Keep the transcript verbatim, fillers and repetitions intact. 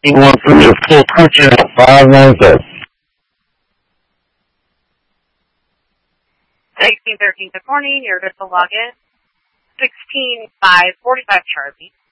one for your full country at five nine six. sixteen thirteen, good morning. You're good to log in. sixteen five forty-five Charlie.